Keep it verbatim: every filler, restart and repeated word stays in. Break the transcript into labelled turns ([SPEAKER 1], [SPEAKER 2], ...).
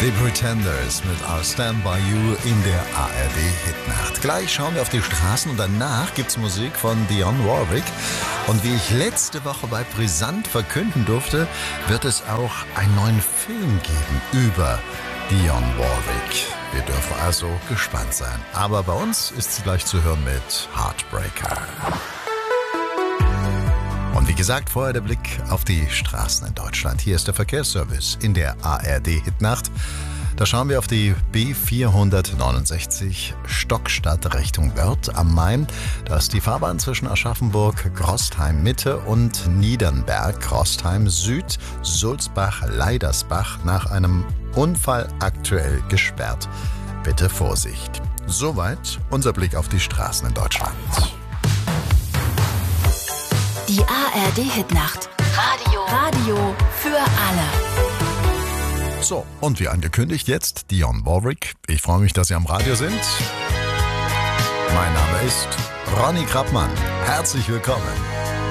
[SPEAKER 1] Die Pretenders mit I'll Stand By You in der A R D-Hitnacht. Gleich schauen wir auf die Straßen und danach gibt's Musik von Dionne Warwick. Und wie ich letzte Woche bei Brisant verkünden durfte, wird es auch einen neuen Film geben über Dionne Warwick. Wir dürfen also gespannt sein. Aber bei uns ist sie gleich zu hören mit Heartbreaker. Und wie gesagt, vorher der Blick auf die Straßen in Deutschland. Hier ist der Verkehrsservice in der A R D-Hitnacht. Da schauen wir auf die B vierhundertneunundsechzig Stockstadt Richtung Wörth am Main. Da ist die Fahrbahn zwischen Aschaffenburg, Grostheim Mitte und Niedernberg, Grostheim Süd, Sulzbach, Leidersbach nach einem Unfall aktuell gesperrt. Bitte Vorsicht. Soweit unser Blick auf die Straßen in Deutschland.
[SPEAKER 2] Die A R D-Hitnacht. Radio. Radio für alle.
[SPEAKER 1] So, und wie angekündigt jetzt Dionne Warwick. Ich freue mich, dass Sie am Radio sind. Mein Name ist Ronny Krappmann. Herzlich willkommen.